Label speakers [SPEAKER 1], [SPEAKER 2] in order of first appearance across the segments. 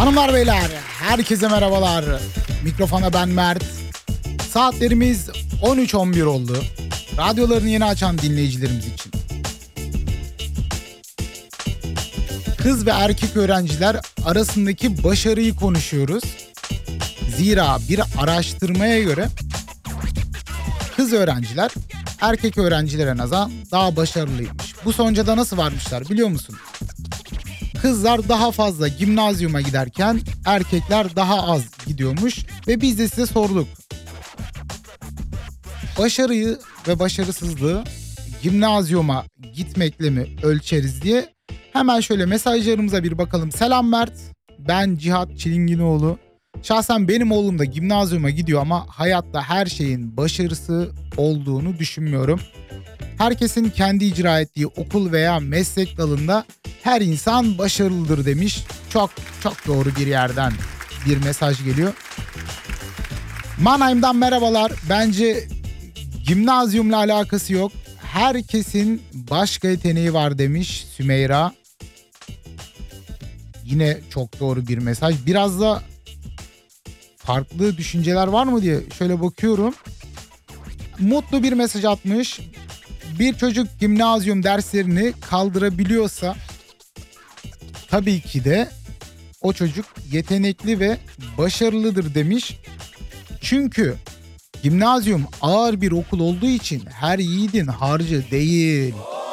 [SPEAKER 1] Hanımlar beyler, herkese merhabalar. Mikrofona ben Mert. Saatlerimiz 13.11 oldu. Radyolarını yeni açan dinleyicilerimiz için. Kız ve erkek öğrenciler arasındaki başarıyı konuşuyoruz. Zira bir araştırmaya göre kız öğrenciler erkek öğrencilere nazaran daha başarılıymış. Bu sonuca da nasıl varmışlar biliyor musun? Kızlar daha fazla gimnazyuma giderken erkekler daha az gidiyormuş ve biz de size sorduk. Başarıyı ve başarısızlığı gimnazyuma gitmekle mi ölçeriz diye hemen şöyle mesajlarımıza bir bakalım. Selam Mert, ben Cihat Çilinginoğlu. Şahsen benim oğlum da gimnazyuma gidiyor ama hayatta her şeyin başarısı olduğunu düşünmüyorum. Herkesin kendi icra ettiği okul veya meslek dalında her insan başarılıdır demiş. Çok doğru bir yerden bir mesaj geliyor. Mannheim'dan merhabalar. Bence gimnazyumla alakası yok. Herkesin başka yeteneği var demiş Sümeyra. Yine çok doğru bir mesaj. Biraz da farklı düşünceler var mı diye şöyle bakıyorum. Mutlu bir mesaj atmış. Bir çocuk gimnazyum derslerini kaldırabiliyorsa tabii ki de o çocuk yetenekli ve başarılıdır demiş. Çünkü gimnazyum ağır bir okul olduğu için her yiğidin harcı değil.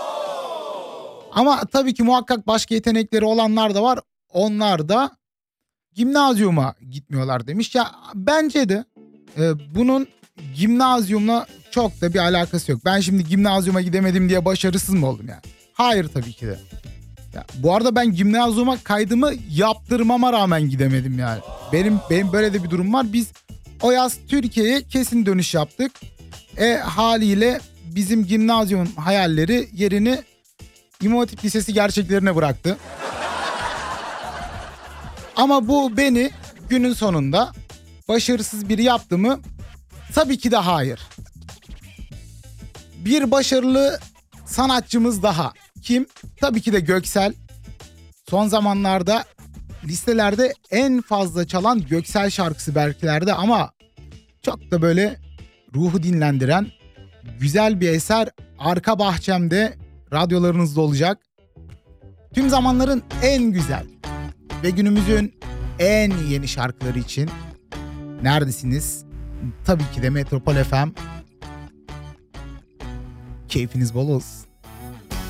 [SPEAKER 1] Ama tabii ki muhakkak başka yetenekleri olanlar da var. Onlar da gimnazyuma gitmiyorlar demiş. Ya bence de bunun gimnazyumla çok da bir alakası yok. Ben şimdi gimnazyuma gidemedim diye başarısız mı oldum yani? Hayır tabii ki de. Ya, bu arada ben gimnazyuma kaydımı yaptırmama rağmen gidemedim yani. Benim böyle de bir durum var. Biz o yaz Türkiye'ye kesin dönüş yaptık. Haliyle bizim gimnazyum hayalleri yerini İmam Hatip Lisesi gerçeklerine bıraktı. Ama bu beni günün sonunda başarısız biri yaptı mı? Tabii ki de hayır. Bir başarılı sanatçımız daha. Kim? Tabii ki de Göksel. Son zamanlarda listelerde en fazla çalan Göksel şarkısı belkilerde ama çok da böyle ruhu dinlendiren güzel bir eser Arka Bahçem'de radyolarınızda olacak. Tüm zamanların en güzel ve günümüzün en yeni şarkıları için neredesiniz? Tabii ki de Metropol FM. Keyfiniz bol olsun.